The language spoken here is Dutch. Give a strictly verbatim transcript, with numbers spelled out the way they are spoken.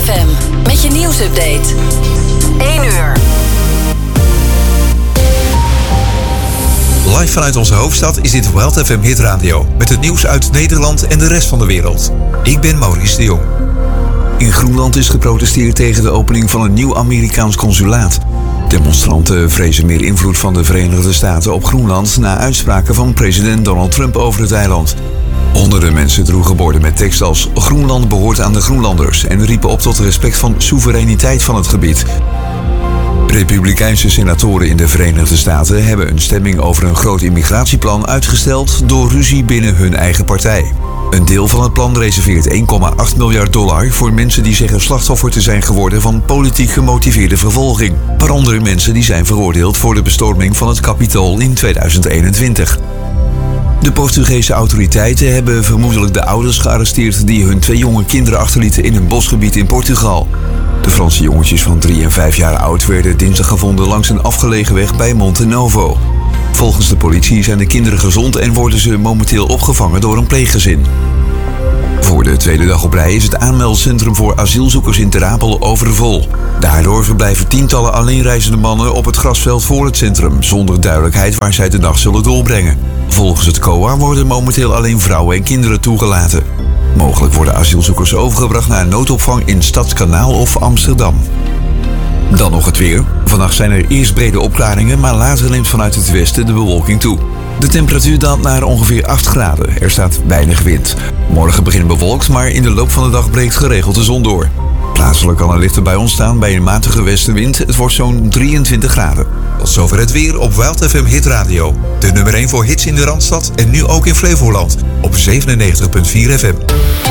F M met je nieuwsupdate. één uur. Live vanuit onze hoofdstad is dit Wild F M Hit Radio met het nieuws uit Nederland en de rest van de wereld. Ik ben Maurice de Jong. In Groenland is geprotesteerd tegen de opening van een nieuw Amerikaans consulaat. Demonstranten vrezen meer invloed van de Verenigde Staten op Groenland na uitspraken van president Donald Trump over het eiland. Honderden mensen droegen borden met tekst als Groenland behoort aan de Groenlanders en riepen op tot respect van soevereiniteit van het gebied. Republikeinse senatoren in de Verenigde Staten hebben een stemming over een groot immigratieplan uitgesteld door ruzie binnen hun eigen partij. Een deel van het plan reserveert één komma acht miljard dollar voor mensen die zeggen slachtoffer te zijn geworden van politiek gemotiveerde vervolging. Waaronder mensen die zijn veroordeeld voor de bestorming van het Capitool in tweeduizend eenentwintig. De Portugese autoriteiten hebben vermoedelijk de ouders gearresteerd die hun twee jonge kinderen achterlieten in een bosgebied in Portugal. De Franse jongetjes van drie en vijf jaar oud werden dinsdag gevonden langs een afgelegen weg bij Monte Novo. Volgens de politie zijn de kinderen gezond en worden ze momenteel opgevangen door een pleeggezin. Voor de tweede dag op rij is het aanmeldcentrum voor asielzoekers in Ter Apel overvol. Daardoor verblijven tientallen alleenreizende mannen op het grasveld voor het centrum, zonder duidelijkheid waar zij de nacht zullen doorbrengen. Volgens het C O A worden momenteel alleen vrouwen en kinderen toegelaten. Mogelijk worden asielzoekers overgebracht naar een noodopvang in Stadskanaal of Amsterdam. Dan nog het weer. Vannacht zijn er eerst brede opklaringen, maar later neemt vanuit het westen de bewolking toe. De temperatuur daalt naar ongeveer acht graden. Er staat weinig wind. Morgen begint bewolkt, maar in de loop van de dag breekt geregeld de zon door. Plaatselijk kan er lichte bui ontstaan bij een matige westenwind. Het wordt zo'n drieëntwintig graden. Tot zover het weer op Wild F M Hit Radio. De nummer één voor hits in de Randstad en nu ook in Flevoland op zevenennegentig komma vier F M.